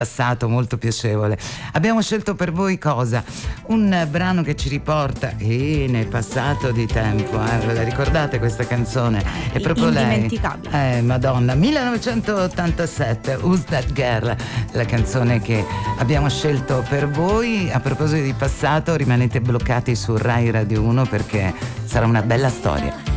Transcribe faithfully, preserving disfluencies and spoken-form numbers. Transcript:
passato molto piacevole. Abbiamo scelto per voi cosa? Un brano che ci riporta eh, nel passato di tempo, eh? Ve la ricordate questa canzone? È proprio lei. Indimenticabile. Eh, Madonna, millenovecentottantasette, Who's That Girl? La canzone che abbiamo scelto per voi. A proposito di passato, rimanete bloccati su Rai Radio uno perché sarà una bella storia.